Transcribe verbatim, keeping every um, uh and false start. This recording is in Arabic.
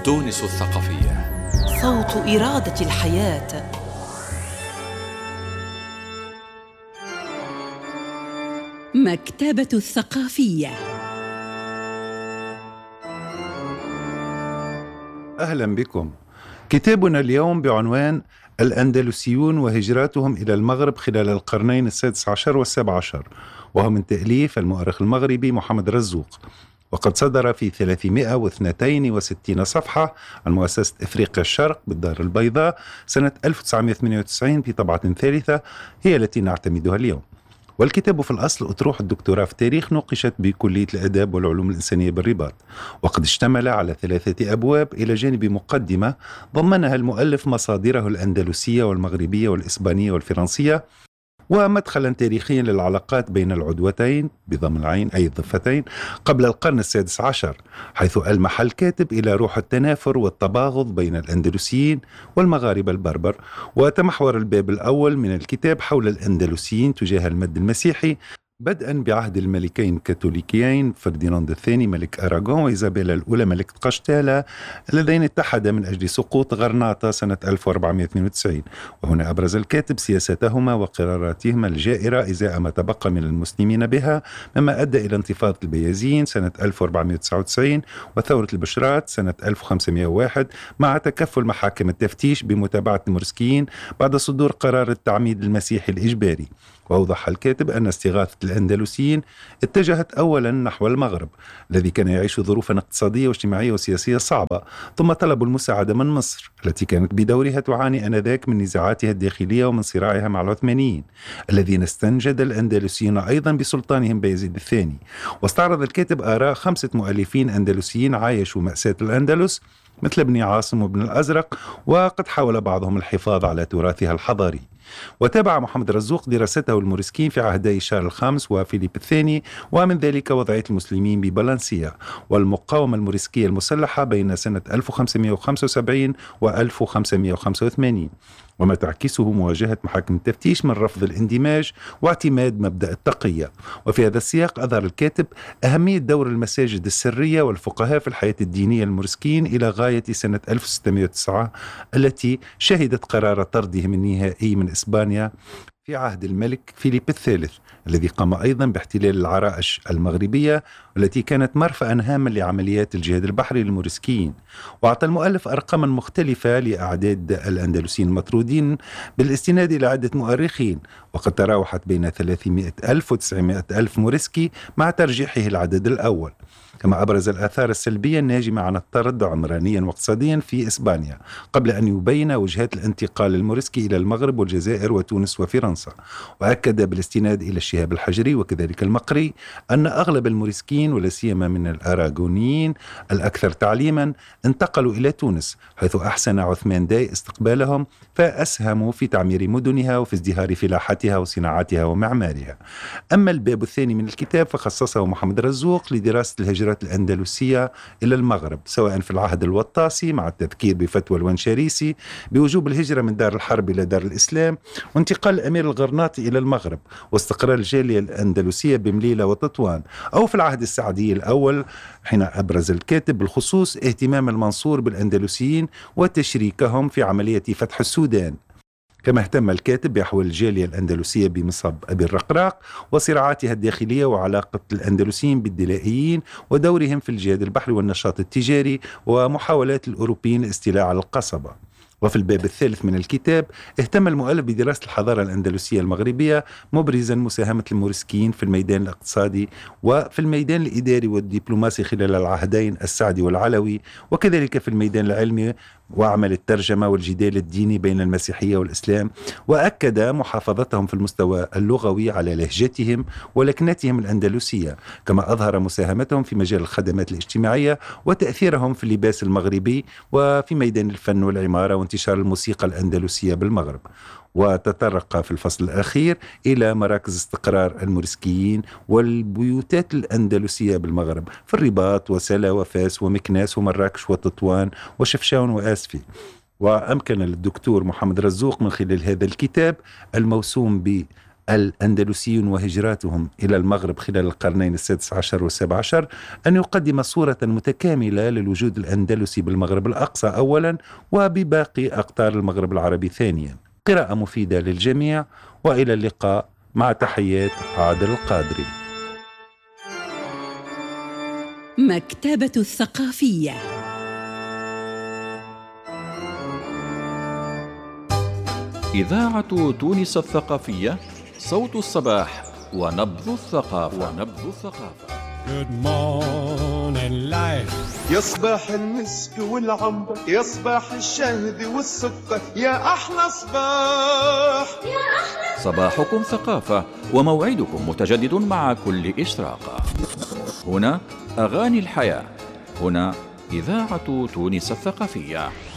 تونس الثقافية، صوت إرادة الحياة. مكتبة الثقافية. أهلا بكم. كتابنا اليوم بعنوان الأندلسيون وهجراتهم إلى المغرب خلال القرنين السادس عشر والسابع عشر، وهو من تأليف المؤرخ المغربي محمد رزوق، وقد صدر في ثلاثمائة واثنين وستين صفحة عن مؤسسة إفريقيا الشرق بالدار البيضاء سنة ألف وتسعمائة وثمانية وتسعين في طبعة ثالثة هي التي نعتمدها اليوم. والكتاب في الأصل أطروحة الدكتوراه في التاريخ نوقشت بكلية الآداب والعلوم الإنسانية بالرباط، وقد اشتمل على ثلاثة أبواب إلى جانب مقدمة ضمنها المؤلف مصادره الأندلسية والمغربية والإسبانية والفرنسية، ومدخلا تاريخيا للعلاقات بين العدوتين بضم العين أي الضفتين قبل القرن السادس عشر، حيث ألمح الكاتب إلى روح التنافر والتباغض بين الأندلسيين والمغاربة البربر. وتمحور الباب الأول من الكتاب حول الأندلسيين تجاه المد المسيحي، بدءا بعهد الملكين الكاثوليكيين فرديناند الثاني ملك أراغون وإيزابيلا الأولى ملكة قشتالة، اللذين اتحدا من أجل سقوط غرناطة سنة ألف وأربعمائة واثنين وتسعين. وهنا أبرز الكاتب سياستهما وقراراتهما الجائرة إزاء ما تبقى من المسلمين بها، مما أدى إلى انتفاضة البيازين سنة ألف وأربعمائة وتسعة وتسعين وثورة البشرات سنة ألف وخمسمائة وواحد، مع تكفل محاكم التفتيش بمتابعة المرسكيين بعد صدور قرار التعميد المسيحي الإجباري. وأوضح الكاتب أن استغاثة الأندلسيين اتجهت أولا نحو المغرب الذي كان يعيش ظروفا اقتصادية واجتماعية وسياسية صعبة، ثم طلبوا المساعدة من مصر التي كانت بدورها تعاني آنذاك من نزاعاتها الداخلية ومن صراعها مع العثمانيين الذين استنجد الأندلسيين أيضا بسلطانهم بايزيد الثاني. واستعرض الكاتب آراء خمسة مؤلفين أندلسيين عايشوا مأساة الأندلس مثل ابن عاصم وابن الأزرق، وقد حاول بعضهم الحفاظ على تراثها الحضاري. وتابع محمد رزوق دراسته الموريسكيين في عهدي شارل الخامس وفيليب الثاني، ومن ذلك وضعية المسلمين ببالنسيا والمقاومة الموريسكية المسلحة بين سنة ألف وخمسمائة وخمسة وسبعين و ألف وخمسمائة وخمسة وثمانين، وما تعكسه مواجهة محاكم التفتيش من رفض الاندماج واعتماد مبدأ التقية. وفي هذا السياق أظهر الكاتب أهمية دور المساجد السرية والفقهاء في الحياة الدينية الموريسكيين إلى غاية سنة ألف وستمائة وتسعة التي شهدت قرار طردهم النهائي من إسبانيا في عهد الملك فيليب الثالث الذي قام أيضا باحتلال العرائش المغربية والتي كانت مرفأ هاما لعمليات الجهاد البحري للموريسكيين. وأعطى المؤلف أرقاما مختلفة لأعداد الأندلسيين المطرودين بالاستناد إلى عدة مؤرخين، وقد تراوحت بين ثلاثمائة ألف وتسعمائة ألف موريسكي مع ترجيحه العدد الأول. كما أبرز الآثار السلبية الناجمة عن الطرد عمرانيا واقتصاديا في إسبانيا قبل أن يبين وجهات الانتقال الموريسكي إلى المغرب والجزائر وتونس وفرنسا. وأكد بالاستناد إلى الشهاب الحجري وكذلك المقري أن أغلب الموريسكيين ولا سيما من الأراغونيين الأكثر تعليما انتقلوا إلى تونس، حيث أحسن عثمان داي استقبالهم فأسهموا في تعمير مدنها وفي ازدهار فلاحتها وصناعتها ومعمارها. أما الباب الثاني من الكتاب فخصصه محمد رزوق لدراسة الهجرات الأندلسية إلى المغرب، سواء في العهد الوطاسي مع التذكير بفتوى الونشاريسي بوجوب الهجرة من دار الحرب إلى دار الإسلام، وانتقال الأمير الغرناطي إلى المغرب، واستقرار الجالية الأندلسية بمليلة وتطوان، أو في العهد السعدي الأول حين أبرز الكاتب بالخصوص اهتمام المنصور بالأندلسيين وتشريكهم في عملية فتح السودان. كما اهتم الكاتب بأحوال الجالية الأندلسية بمصب أبي الرقراق وصراعاتها الداخلية وعلاقة الأندلسيين بالدلائيين ودورهم في الجهاد البحري والنشاط التجاري ومحاولات الأوروبيين الاستيلاء على القصبة. وفي الباب الثالث من الكتاب اهتم المؤلف بدراسة الحضارة الأندلسية المغربية، مبرزا مساهمة الموريسكيين في الميدان الاقتصادي وفي الميدان الإداري والدبلوماسي خلال العهدين السعدي والعلوي، وكذلك في الميدان العلمي وعمل الترجمة والجدال الديني بين المسيحية والإسلام. وأكد محافظتهم في المستوى اللغوي على لهجتهم ولكنتهم الأندلسية، كما أظهر مساهمتهم في مجال الخدمات الاجتماعية وتأثيرهم في اللباس المغربي وفي ميدان الفن والعمارة وانتشار الموسيقى الأندلسية بالمغرب. وتطرق في الفصل الأخير إلى مراكز استقرار الموريسكيين والبيوتات الأندلسية بالمغرب في الرباط وسلا وفاس ومكناس ومراكش وتطوان وشفشاون وآسفي. وأمكن للدكتور محمد رزوق من خلال هذا الكتاب الموسوم ب الأندلسيون وهجراتهم إلى المغرب خلال القرنين السادس عشر والسابع عشر أن يقدم صورة متكاملة للوجود الأندلسي بالمغرب الأقصى أولا وبباقي أقطار المغرب العربي ثانيا. قراءة مفيدة للجميع، وإلى اللقاء، مع تحيات عادل القادري. مكتبة الثقافية. إذاعة تونس الثقافية، صوت الصباح ونبض الثقافة. ونبض الثقافة. Good morning life. يا صباح المسك والعنبر، يا صباح الشهد والسكر، يا أحلى صباح، يا أحلى صباحكم ثقافة، وموعدكم متجدد مع كل إشراقة. هنا أغاني الحياة، هنا إذاعة تونس الثقافية.